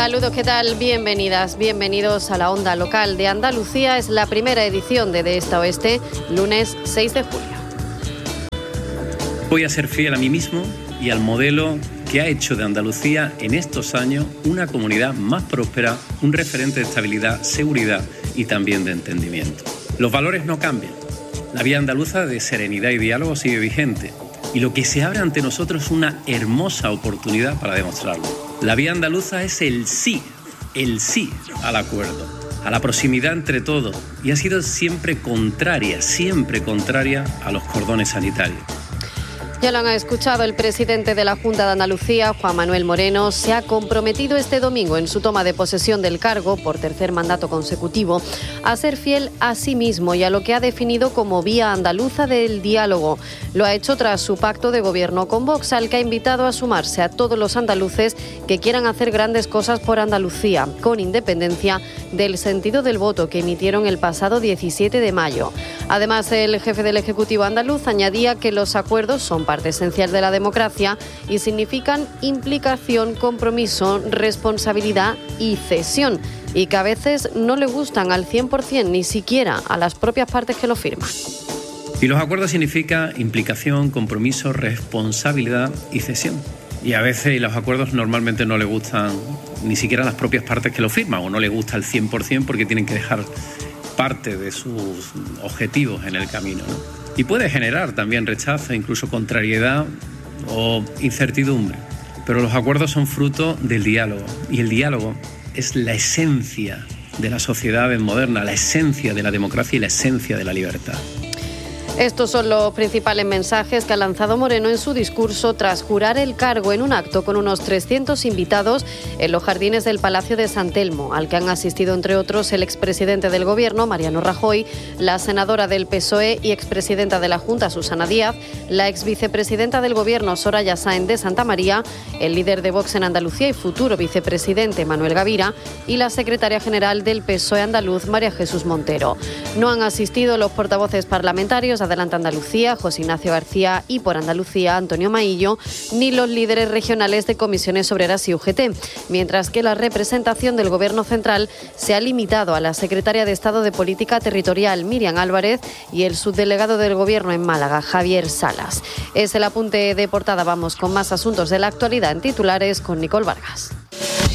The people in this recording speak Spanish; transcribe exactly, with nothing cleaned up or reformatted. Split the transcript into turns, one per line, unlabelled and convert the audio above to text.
Saludos, ¿qué tal? Bienvenidas, bienvenidos a la Onda Local de Andalucía. Es la primera edición de De Esta Oeste, lunes seis de julio.
Voy a ser fiel a mí mismo y al modelo que ha hecho de Andalucía en estos años una comunidad más próspera, un referente de estabilidad, seguridad y también de entendimiento. Los valores no cambian. La vía andaluza de serenidad y diálogo sigue vigente. Y lo que se abre ante nosotros es una hermosa oportunidad para demostrarlo. La vía andaluza es el sí, el sí al acuerdo, a la proximidad entre todos, y ha sido siempre contraria, siempre contraria a los cordones sanitarios.
Ya lo han escuchado, el presidente de la Junta de Andalucía, Juan Manuel Moreno, se ha comprometido este domingo en su toma de posesión del cargo por tercer mandato consecutivo a ser fiel a sí mismo y a lo que ha definido como vía andaluza del diálogo. Lo ha hecho tras su pacto de gobierno con Vox, al que ha invitado a sumarse a todos los andaluces que quieran hacer grandes cosas por Andalucía, con independencia del sentido del voto que emitieron el pasado diecisiete de mayo. Además, el jefe del Ejecutivo andaluz añadía que los acuerdos son parte esencial de la democracia y significan implicación, compromiso, responsabilidad y cesión, y que a veces no le gustan al cien por ciento, ni siquiera a las propias partes que lo firman.
Y los acuerdos significan implicación, compromiso, responsabilidad y cesión. Y a veces los acuerdos normalmente no le gustan ni siquiera a las propias partes que lo firman, o no le gusta al cien por ciento porque tienen que dejar parte de sus objetivos en el camino, ¿no? Y puede generar también rechazo, incluso contrariedad o incertidumbre. Pero los acuerdos son fruto del diálogo, y el diálogo es la esencia de la sociedad moderna, la esencia de la democracia y la esencia de la libertad.
Estos son los principales mensajes que ha lanzado Moreno en su discurso tras jurar el cargo en un acto con unos trescientos invitados en los jardines del Palacio de San Telmo, al que han asistido, entre otros, el expresidente del Gobierno, Mariano Rajoy, la senadora del P S O E y expresidenta de la Junta, Susana Díaz, la exvicepresidenta del Gobierno, Soraya Sáenz de Santamaría, el líder de Vox en Andalucía y futuro vicepresidente, Manuel Gavira, y la secretaria general del P S O E andaluz, María Jesús Montero. No han asistido los portavoces parlamentarios Adelante Andalucía, José Ignacio García, y Por Andalucía, Antonio Maillo, ni los líderes regionales de Comisiones Obreras y U G T, mientras que la representación del Gobierno central se ha limitado a la secretaria de Estado de Política Territorial, Miriam Álvarez, y el subdelegado del Gobierno en Málaga, Javier Salas. Es el apunte de portada. Vamos con más asuntos de la actualidad en titulares con Nicole Vargas.